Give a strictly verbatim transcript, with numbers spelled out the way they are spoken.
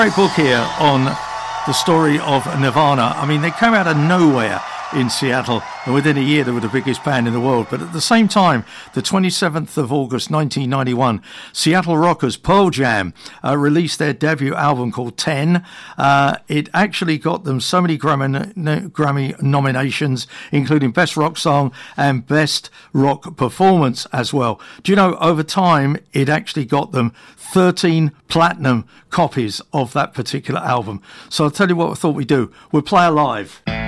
Great book here on the story of Nirvana. I mean, they came out of nowhere in Seattle, and within a year they were the biggest band in the world. But at the same time, the twenty-seventh of August nineteen ninety-one, Seattle rockers Pearl Jam uh, released their debut album called ten. Uh, it actually got them so many Grammy, Grammy nominations, including Best Rock Song and Best Rock Performance as well. Do you know, over time, it actually got them thirteen platinum copies of that particular album. So I'll tell you what I thought we'd do. We'll play a live.